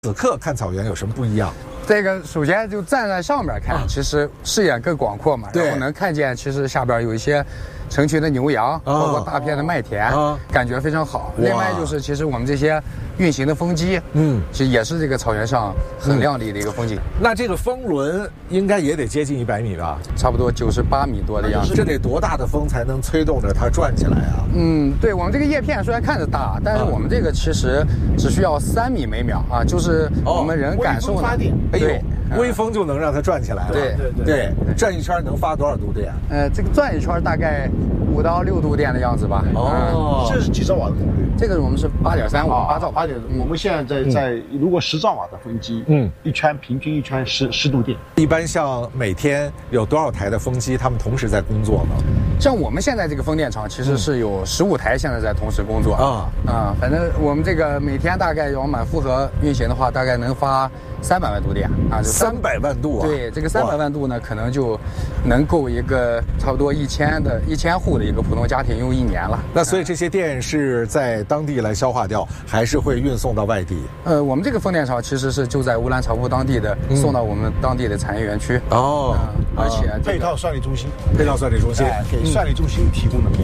此刻看草原有什么不一样？ 这个首先就站在上面看，其实视野更广阔嘛，然后能看见其实下边有一些成群的牛羊，包括大片的麦田，感觉非常好。另外就是其实我们这些运行的风机，其实也是这个草原上很亮丽的一个风景。 那这个风轮应该也得接近100米吧？ 差不多98米多的样子。 这得多大的风才能催动着它转起来啊？ 对，我们这个叶片虽然看着大，但是我们这个其实只需要3米每秒啊，就是我们人感受的。 对，微风就能让它转起来了。对，转一圈能发多少度电？ 这个转一圈大概5到6度电的样子吧。 这是几兆瓦的功率？ 这个我们是8.35，8兆。 我们现在在如果10兆瓦的风机，一圈平均一圈10度电。 一般像每天有多少台的风机，他们同时在工作呢？ 像我们现在这个风电场其实是有15台现在在同时工作反正我们这个每天大概要满负荷运行的话，大概能发300万度电啊，就 300万度啊！ 对，这个300万度呢，可能就能够一个差不多1000户的一个普通家庭用1年了。 那所以这些电是在当地来消化掉，还是会运送到外地？ 我们这个风电场其实是就在乌兰察布当地的，送到我们当地的产业园区。而且配套算力中心， 给算力中心提供能量。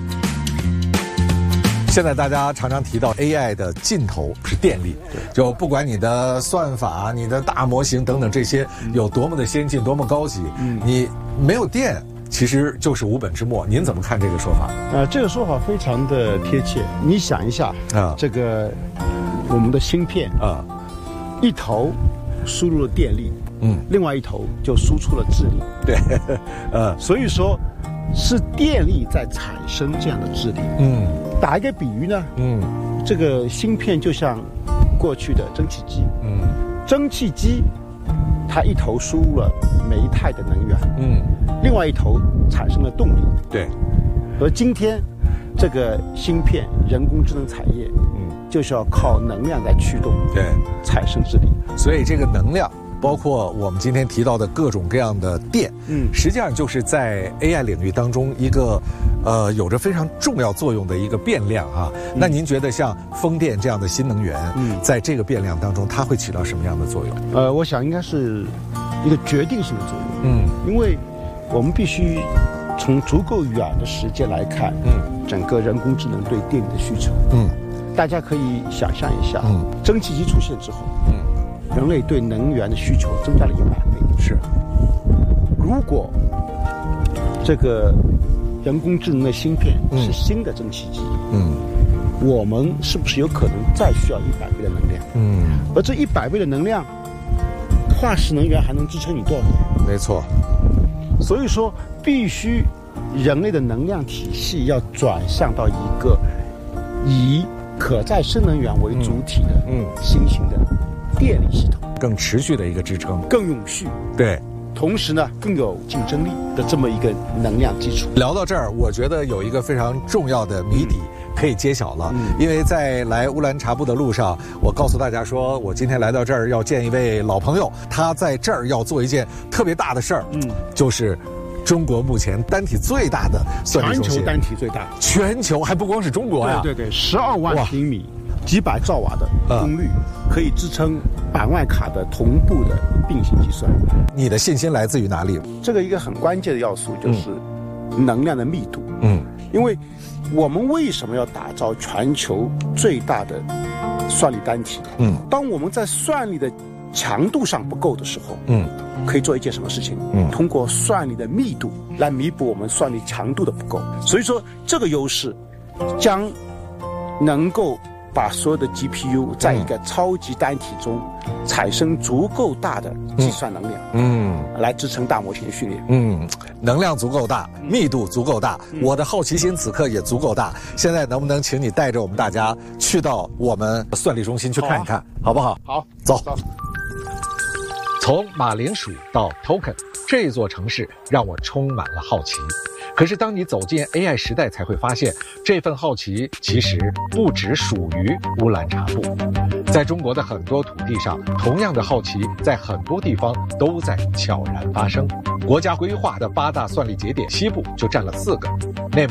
现在大家常常提到 AI 的尽头是电力，就不管你的算法、你的大模型等等这些有多么的先进、多么高级，你没有电，其实就是无本之末。您怎么看这个说法？ 这个说法非常的贴切。你想一下这个我们的芯片一头输入了电力，另外一头就输出了智力。 对， 所以说是电力在产生这样的智力。打一个比喻呢，这个芯片就像过去的蒸汽机，蒸汽机它一头输入了煤炭的能源，另外一头产生了动力。 对， 而今天这个芯片人工智能产业，就是要靠能量来驱动，产生智力。 所以这个能量，包括我们今天提到的各种各样的电，实际上就是在 AI 领域当中一个有着非常重要作用的一个变量啊。那您觉得像风电这样的新能源，在这个变量当中，它会起到什么样的作用？ 我想应该是一个决定性的作用。因为我们必须从足够远的时间来看，整个人工智能对电力的需求。大家可以想象一下，蒸汽机出现之后，人类对能源的需求增加了100倍。 是， 如果这个人工智能的芯片是新的蒸汽机，我们是不是有可能再需要100倍的能量？而这100倍的能量，化石能源还能支撑你多少年？ 没错。 所以说，必须人类的能量体系要转向到一个以可再生能源为主体的新型的电力系统， 更持续的一个支撑， 更永续。对。同时呢，更有竞争力的这么一个能量基础。 聊到这儿，我觉得有一个非常重要的谜底可以揭晓了。因为在来乌兰察布的路上，我告诉大家说，我今天来到这儿要见一位老朋友，他在这儿要做一件特别大的事儿，就是中国目前单体最大的算力中心， 全球单体最大， 全球还不光是中国呀， 对，12万平米，几百兆瓦的功率，可以支撑100万卡的同步的并行计算。 你的信心来自于哪里？ 这个一个很关键的要素就是能量的密度。因为我们为什么要打造全球最大的算力单体？当我们在算力的强度上不够的时候，可以做一件什么事情？通过算力的密度来弥补我们算力强度的不够。所以说，这个优势将能够把所有的 GPU 在一个超级单体中产生足够大的计算能量，来支撑大模型训练。能量足够大，密度足够大，我的好奇心此刻也足够大。现在能不能请你带着我们大家去到我们算力中心去看一看，好不好？好，走。从马铃薯到 Token， 这座城市让我充满了好奇。可是当你走进 AI 时代，才会发现这份好奇其实不只属于乌兰察布。在中国的很多土地上，同样的好奇在很多地方都在悄然发生。国家规划的8大算力节点，西部就占了4个，内蒙古、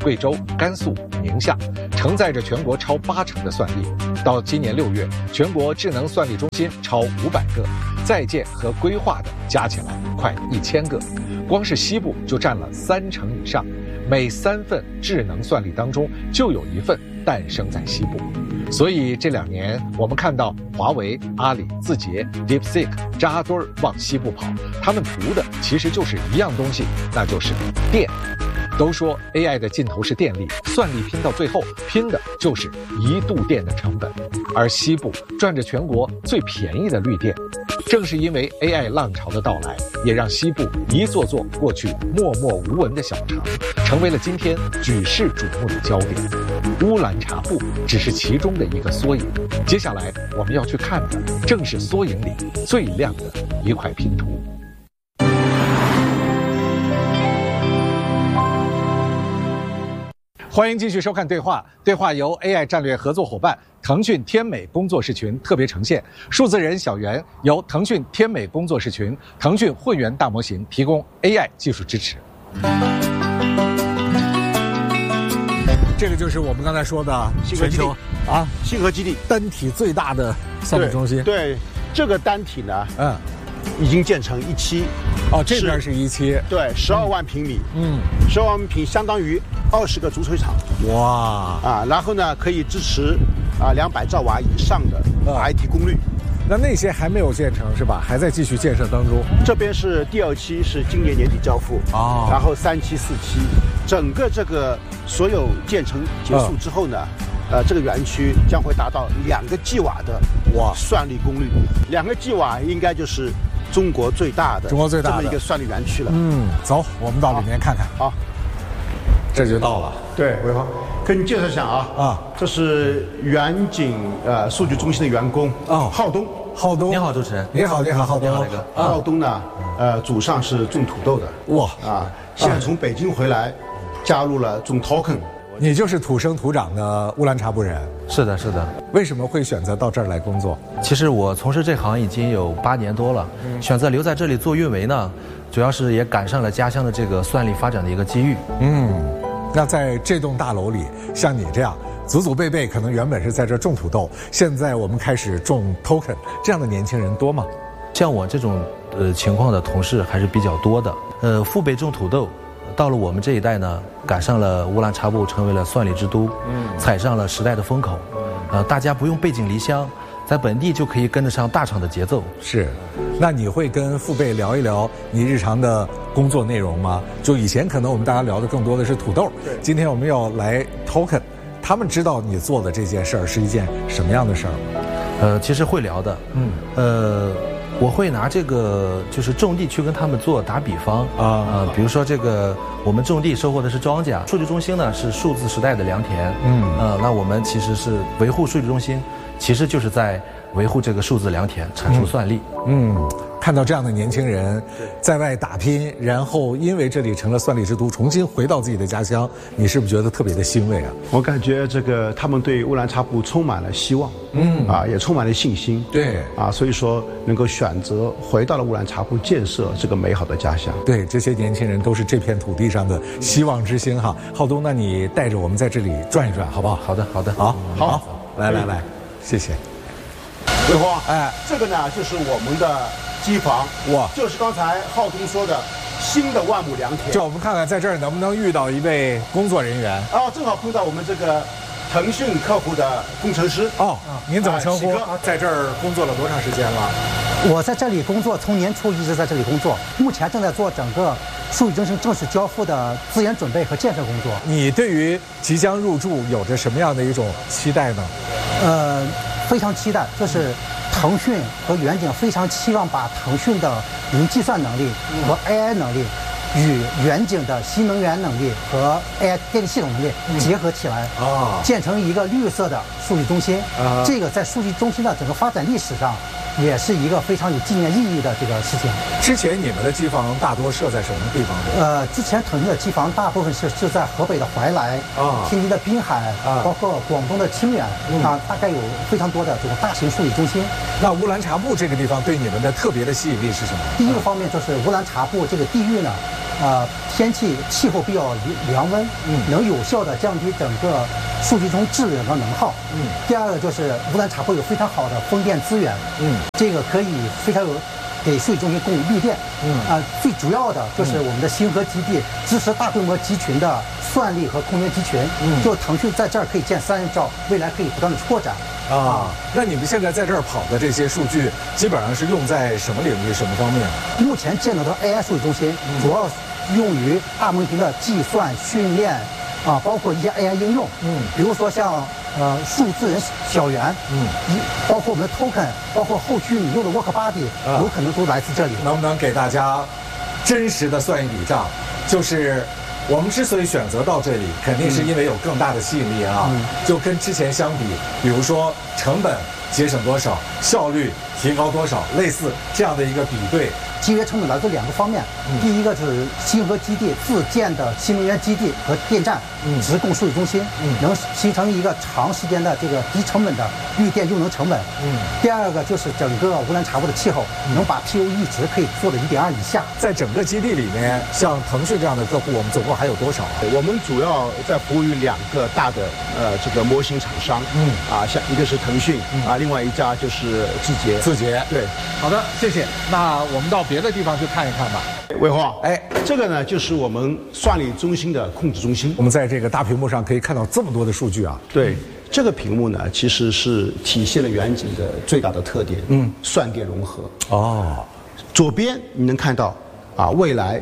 贵州、甘肃、宁夏，承载着全国超80%的算力。到今年6月，全国智能算力中心超500个，在建和规划的加起来快1000个，光是西部就占了30%以上。每3份智能算力当中就有1份诞生在西部。所以这2年我们看到华为、阿里、字节、DeepSeek扎堆儿往西部跑，他们图的其实就是一样东西，那就是电。都说 AI 的尽头是电力，算力拼到最后拼的就是1度电的成本，而西部赚着全国最便宜的绿电。正是因为 AI 浪潮的到来，也让西部一座座过去默默无闻的小城，成为了今天举世瞩目的焦点。乌兰察布只是其中的一个缩影，接下来我们要去看的正是缩影里最亮的一块拼图。欢迎继续收看对话。对话由 AI 战略合作伙伴腾讯天美工作室群特别呈现，数字人小袁由腾讯天美工作室群、腾讯混元大模型提供 AI 技术支持。这个就是我们刚才说的全球星河基地单体最大的算力中心。 对，这个单体呢，已经建成1期。 这边是1期。 对，12万平米。12万平相当于20个足球场。哇！然后呢，可以支持200兆瓦以上的IT 功率。 那些还没有建成是吧？还在继续建设当中。 这边是第2期，是今年年底交付。然后3期、4期，整个这个所有建成结束之后呢，这个园区将会达到2个 G 瓦的算力功率。2个 G 瓦应该就是中国最大的这么一个算力园区了。 走，我们到里面看看。好，这就到了。 对，伟豪，跟你介绍一下这是远景数据中心的员工浩东。 浩东， 你好，主持人。 你好，浩东。 浩东呢，祖上是种土豆的。现在从北京回来，加入了种 token。 你就是土生土长的乌兰察布人。 是的，是的。 为什么会选择到这儿来工作？ 其实我从事这行已经有8年多了，选择留在这里做运维呢，主要是也赶上了家乡的这个算力发展的一个机遇。 那在这栋大楼里，像你这样祖祖辈辈可能原本是在这种土豆，现在我们开始种 token， 这样的年轻人多吗？ 像我这种情况的同事还是比较多的。父辈种土豆，到了我们这一代呢，赶上了乌兰察布成为了算力之都，踩上了时代的风口。大家不用背井离乡，在本地就可以跟得上大厂的节奏。 是，那你会跟父辈聊一聊你日常的工作内容吗？就以前可能我们大家聊的更多的是土豆，今天我们要来 token， 他们知道你做的这件事儿是一件什么样的事儿？ 其实会聊的。我会拿这个就是种地去跟他们打比方比如说这个我们种地收获的是庄稼，数据中心呢是数字时代的良田。那我们其实是维护数据中心，其实就是在维护这个数字良田，产出算力。看到这样的年轻人在外打拼，然后因为这里成了算力之都，重新回到自己的家乡，你是不是觉得特别的欣慰啊？ 我感觉这个他们对乌兰察布充满了希望，也充满了信心。对，所以说能够选择回到了乌兰察布，建设这个美好的家乡。对，这些年轻人都是这片土地上的希望之星哈。浩东，那你带着我们在这里转一转，好不好？好的，好的，好，来，谢谢。伟华，这个呢就是我们的机房，就是刚才浩东说的新的万亩良田。 就我们看看在这儿能不能遇到一位工作人员。 正好碰到我们这个腾讯客户的工程师。 您怎么称呼？在这儿工作了多长时间了？ 我在这里工作，从年初一直在这里工作，目前正在做整个数据中心正式交付的资源准备和建设工作。 你对于即将入驻有着什么样的一种期待呢？ 非常期待，就是腾讯和远景非常期望把腾讯的云计算能力和 AI 能力与远景的新能源能力和 AI 电力系统能力结合起来，建成一个绿色的数据中心。这个在数据中心的整个发展历史上，也是一个非常有纪念意义的这个事情。 之前你们的机房大多设在什么地方？ 之前腾讯的机房大部分就在河北的怀来，天津的滨海，包括广东的清远，大概有非常多的这种大型数据中心。 那乌兰察布这个地方对你们的特别的吸引力是什么？ 第一个方面就是乌兰察布这个地域呢， 天气气候比较凉温，能有效的降低整个数据中质量和能耗。第二个就是乌兰察布有非常好的风电资源，这个可以非常有给数据中心供绿电。最主要的就是我们的星河基地支持大规模集群的算力和空间集群，就腾讯在这儿可以建3兆，未来可以不断的扩展。 那你们现在在这儿跑的这些数据，基本上是用在什么领域、什么方面？ 目前建造的 AI 数据中心主要用于大模型的计算、训练，包括一些 AI 应用，比如说像数字人小圆，包括我们的 token， 包括后续你用的 work body，有可能都来自这里。 能不能给大家真实的算一笔账？就是我们之所以选择到这里，肯定是因为有更大的吸引力啊。就跟之前相比，比如说成本节省多少，效率提高多少，类似这样的一个比对。 节约成本来自2个方面，第一个就是星河基地自建的新能源基地和电站，直供数据中心，能形成一个长时间的这个低成本的绿电用能成本。第二个就是整个乌兰察布的气候能把 PUE 值可以做到1.2以下。 在整个基地里面，像腾讯这样的客户，我们总共还有多少？ 我们主要在服务于2个大的这个模型厂商，像一个是腾讯，另外一家就是字节。 对，好的，谢谢。那我们到别的地方去看一看吧。 魏华，这个呢就是我们算力中心的控制中心。 我们在这个大屏幕上可以看到这么多的数据啊。 对，这个屏幕呢其实是体现了远景的最大的特点，算电融合。左边你能看到未来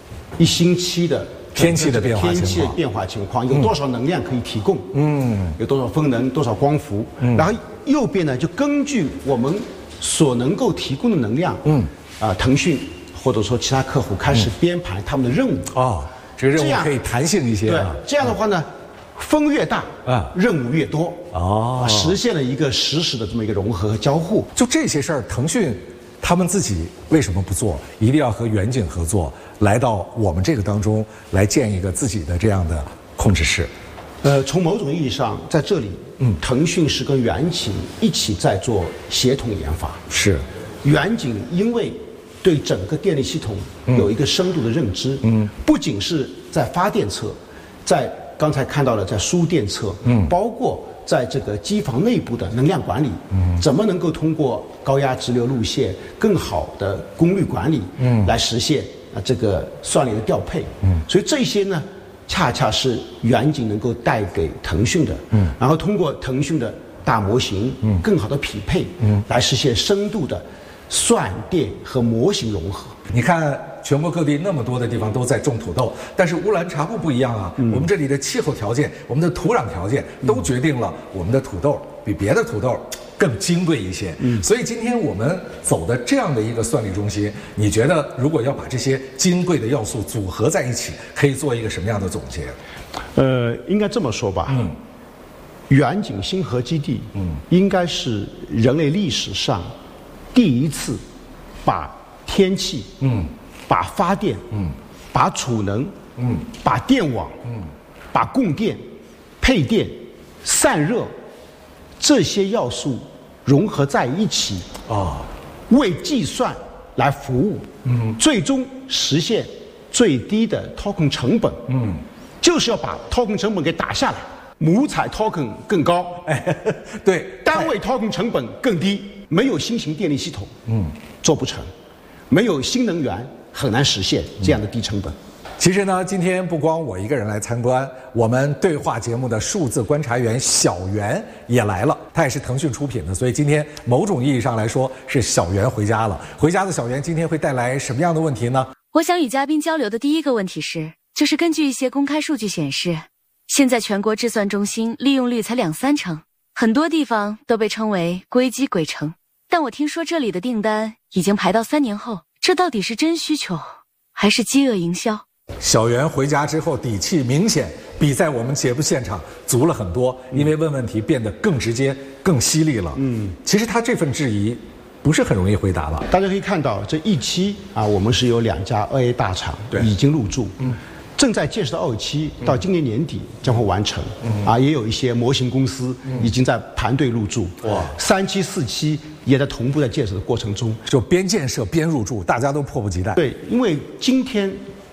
1星期的天气的变化情况，有多少能量可以提供，有多少风能，多少光伏，然后右边呢就根据我们所能够提供的能量，腾讯或者说其他客户开始编排他们的任务。 这个任务可以弹性一些。 对，这样的话呢，风越大任务越多。实现了一个实时的这么一个融合和交互。 就这些事儿，腾讯他们自己为什么不做？一定要和远景合作，来到我们这个当中来建一个自己的这样的控制室。 从某种意义上，在这里，腾讯是跟远景一起在做协同研发。 是， 远景因为对整个电力系统有一个深度的认知，不仅是在发电侧，在刚才看到了在输电侧，包括在这个机房内部的能量管理，怎么能够通过高压直流路线更好的功率管理，来实现这个算力的调配，所以这些呢，恰恰是远景能够带给腾讯的，然后通过腾讯的大模型，更好的匹配，来实现深度的算电和模型融合。 你看全国各地那么多的地方都在种土豆，但是乌兰察布不一样啊，我们这里的气候条件、我们的土壤条件都决定了我们的土豆比别的土豆更金贵一些。所以今天我们走的这样的一个算力中心，你觉得如果要把这些金贵的要素组合在一起，可以做一个什么样的总结？ 应该这么说吧，远景星河基地，应该是人类历史上第一次把天气，把发电，把储能，把电网，把供电、配电、散热这些要素融合在一起，为计算来服务，最终实现最低的 token 成本，就是要把 token 成本给打下来，母采 token 更高， 对， 单位 token 成本更低，没有新型电力系统，做不成。没有新能源很难实现这样的低成本。 其实呢，今天不光我一个人来参观，我们对话节目的数字观察员小袁也来了，他也是腾讯出品的，所以今天某种意义上来说是小袁回家了。回家的小袁今天会带来什么样的问题呢？ 我想与嘉宾交流的第一个问题就是根据一些公开数据显示，现在全国制算中心利用率才2-3成，很多地方都被称为硅基鬼城。但我听说这里的订单已经排到3年后，这到底是真需求还是饥饿营销？ 小袁回家之后底气明显比在我们节目现场足了很多，因为问问题变得更直接更犀利了。其实他这份质疑不是很容易回答了。 大家可以看到这一期我们是有2家2A 大厂已经入驻，正在建设的2期到今年年底将会完成，也有一些模型公司已经在盘队入驻，3期4期也在同步在建设的过程中， 就边建设边入驻，大家都迫不及待。 对，因为今天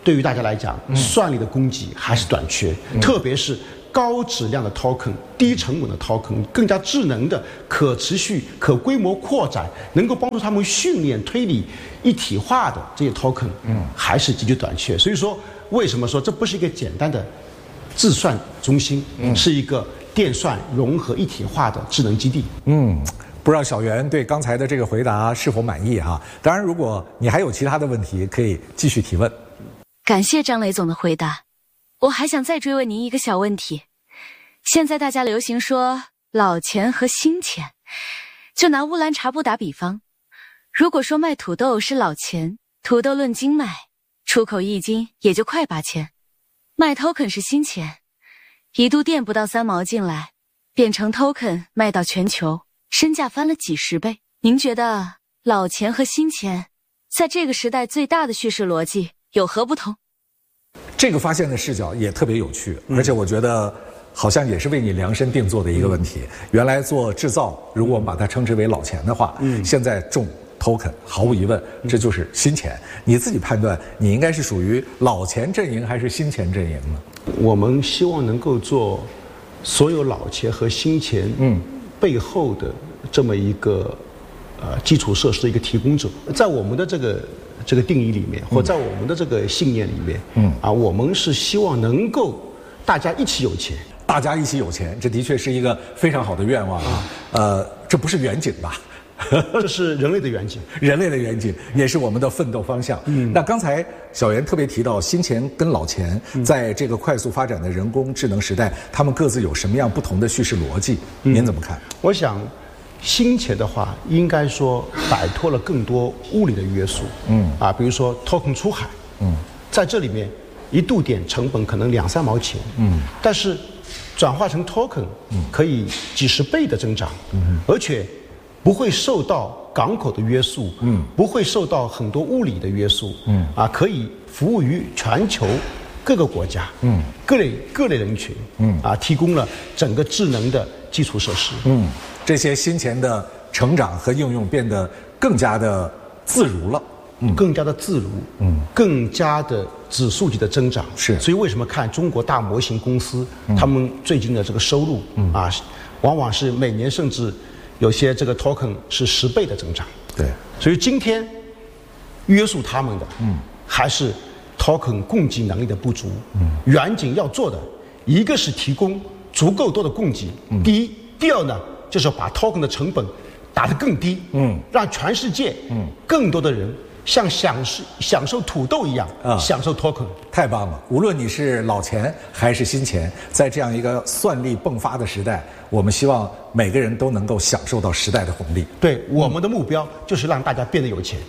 对于大家来讲，算力的供给还是短缺，特别是高质量的 token、低成本的 token、更加智能的、可持续、可规模扩展，能够帮助他们训练、推理一体化的这些 token，还是极其短缺。所以说，为什么说这不是一个简单的自算中心，是一个电算融合一体化的智能基地？ 不知道小袁对刚才的这个回答是否满意啊？当然，如果你还有其他的问题，可以继续提问。 感谢张雷总的回答。我还想再追问您一个小问题。现在大家流行说老钱和新钱，就拿乌兰察布打比方，如果说卖土豆是老钱，土豆论斤卖，出口1斤也就快8000，卖 token 是新钱，一度电不到3毛进来，变成 token 卖到全球，身价翻了几十倍。您觉得老钱和新钱在这个时代最大的叙事逻辑有何不同？ 这个发现的视角也特别有趣，而且我觉得好像也是为你量身定做的一个问题。原来做制造，如果我们把它称之为老钱的话，现在重 token， 毫无疑问，这就是新钱。你自己判断，你应该是属于老钱阵营还是新钱阵营呢？ 我们希望能够做所有老钱和新钱背后的这么一个基础设施的一个提供者。在我们的这个定义里面，或在我们的这个信念里面，我们是希望能够大家一起有钱。 大家一起有钱，这的确是一个非常好的愿望啊。这不是远景吧？ 这是人类的远景， 人类的远景也是我们的奋斗方向。那刚才小袁特别提到新钱跟老钱在这个快速发展的人工智能时代，他们各自有什么样不同的叙事逻辑？您怎么看？ 我想新钱的话，应该说摆脱了更多物理的约束，比如说 token 出海，在这里面一度电成本可能2-3毛钱，但是转化成 token，可以几十倍的增长，而且不会受到港口的约束，不会受到很多物理的约束，可以服务于全球各个国家，各类人群，提供了整个智能的基础设施， 这些新钱的成长和应用变得更加的自如了。 更加的自如，更加的指数级的增长。 是， 所以为什么看中国大模型公司，他们最近的这个收入，往往是每年甚至有些这个 token 是10倍的增长。 对， 所以今天约束他们的，还是 token 供给能力的不足。远景要做的，一个是提供足够多的供给，第一，第二呢，就是把 token 的成本打得更低，让全世界，更多的人像享受土豆一样，享受 token。 太棒了！无论你是老钱还是新钱，在这样一个算力迸发的时代，我们希望每个人都能够享受到时代的红利。 对，我们的目标就是让大家变得有钱。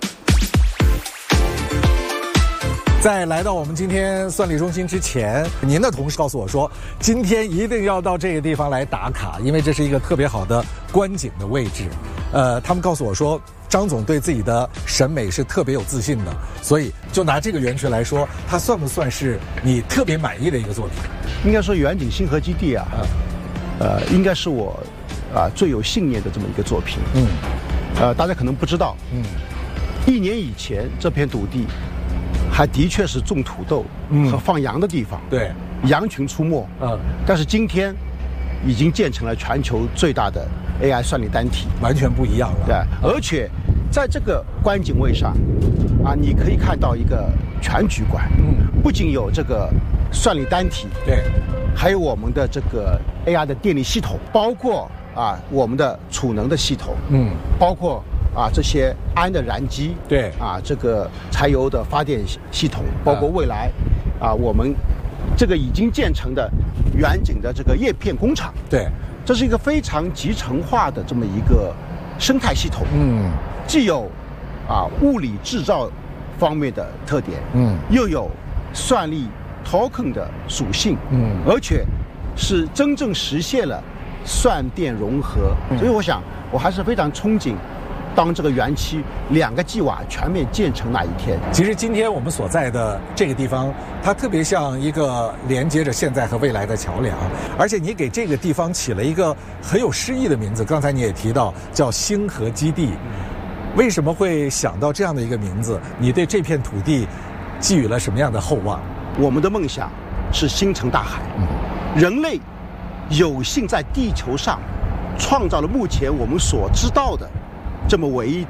在来到我们今天算力中心之前，您的同事告诉我说，今天一定要到这个地方来打卡，因为这是一个特别好的观景的位置。他们告诉我说，张总对自己的审美是特别有自信的，所以就拿这个园区来说，它算不算是你特别满意的一个作品？ 应该说远景星河基地应该是我最有信念的这么一个作品。大家可能不知道，1年以前这片土地还的确是种土豆和放羊的地方， 对， 羊群出没，但是今天已经建成了全球最大的 AI 算力单体， 完全不一样了。 对，而且在这个观景位上，你可以看到一个全局观，不仅有这个算力单体， 对， 还有我们的这个 AI 的电力系统，包括我们的储能的系统，包括这些氨的燃机， 对， 这个柴油的发电系统，包括未来我们这个已经建成的远景的这个叶片工厂， 对， 这是一个非常集成化的这么一个生态系统，既有物理制造方面的特点，又有算力 token 的属性，而且是真正实现了算电融合，所以我想我还是非常憧憬当这个园区2个基瓦全面建成那一天。 其实今天我们所在的这个地方，它特别像一个连接着现在和未来的桥梁，而且你给这个地方起了一个很有诗意的名字，刚才你也提到叫星河基地。为什么会想到这样的一个名字？你对这片土地寄予了什么样的厚望？ 我们的梦想是星辰大海，人类有幸在地球上创造了目前我们所知道的这么唯一